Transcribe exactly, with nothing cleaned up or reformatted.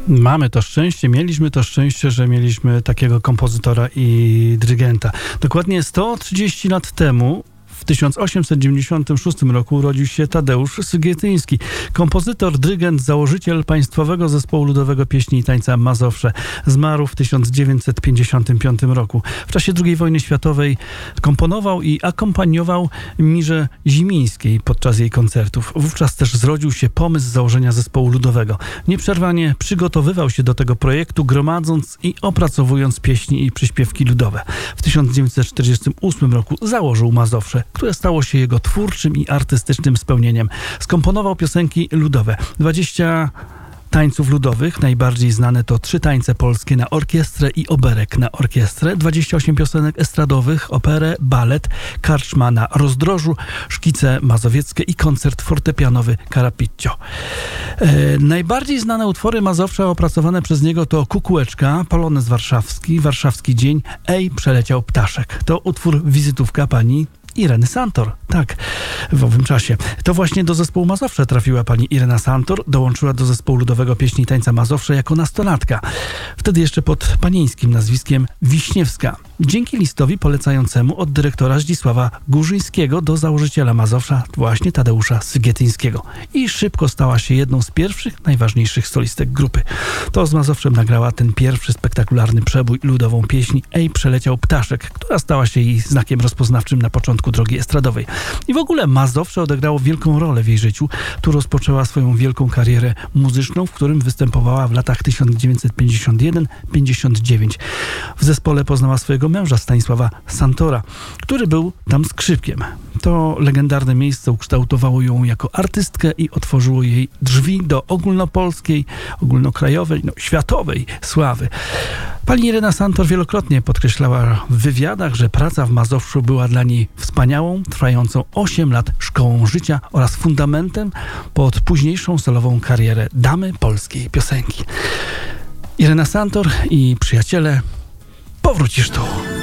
Mamy to szczęście, mieliśmy to szczęście, że mieliśmy takiego kompozytora i dyrygenta. Dokładnie sto trzydzieści lat temu, w tysiąc osiemset dziewięćdziesiątym szóstym roku urodził się Tadeusz Sygietyński, kompozytor, dyrygent, założyciel Państwowego Zespołu Ludowego Pieśni i Tańca Mazowsze. Zmarł w tysiąc dziewięćset pięćdziesiątym piątym roku. W czasie drugiej wojny światowej komponował i akompaniował Mirze Zimińskiej podczas jej koncertów. Wówczas też zrodził się pomysł założenia Zespołu Ludowego. Nieprzerwanie przygotowywał się do tego projektu, gromadząc i opracowując pieśni i przyśpiewki ludowe. W tysiąc dziewięćset czterdziestym ósmym roku założył Mazowsze, które stało się jego twórczym i artystycznym spełnieniem. Skomponował piosenki ludowe. dwadzieścia tańców ludowych, najbardziej znane to trzy tańce polskie na orkiestrę i oberek na orkiestrę, dwadzieścia osiem piosenek estradowych, operę, balet, karczma na rozdrożu, szkice mazowieckie i koncert fortepianowy Carapiccio. E, najbardziej znane utwory Mazowsza opracowane przez niego to Kukułeczka, Polonez warszawski, Warszawski dzień, Ej, przeleciał ptaszek. To utwór wizytówka pani Ireny Santor. Tak, w owym czasie. To właśnie do zespołu Mazowsze trafiła pani Irena Santor. Dołączyła do zespołu ludowego Pieśni i Tańca Mazowsze jako nastolatka. Wtedy jeszcze pod panieńskim nazwiskiem Wiśniewska. Dzięki listowi polecającemu od dyrektora Zdzisława Górzyńskiego do założyciela Mazowsza, właśnie Tadeusza Sygietyńskiego. I szybko stała się jedną z pierwszych, najważniejszych solistek grupy. To z Mazowszem nagrała ten pierwszy spektakularny przebój ludową pieśń Ej, przeleciał ptaszek, która stała się jej znakiem rozpoznawczym na początku drogi estradowej. I w ogóle Mazowsze odegrało wielką rolę w jej życiu. Tu rozpoczęła swoją wielką karierę muzyczną, w którym występowała w latach tysiąc dziewięćset pięćdziesiątym pierwszym do pięćdziesiątego dziewiątego. W zespole poznała swojego męża Stanisława Santora, który był tam skrzypkiem. To legendarne miejsce ukształtowało ją jako artystkę i otworzyło jej drzwi do ogólnopolskiej, ogólnokrajowej, no, światowej sławy. Pani Irena Santor wielokrotnie podkreślała w wywiadach, że praca w Mazowszu była dla niej wspaniałą, trwającą osiem lat szkołą życia oraz fundamentem pod późniejszą solową karierę damy polskiej piosenki. Irena Santor i przyjaciele, powrócisz tu.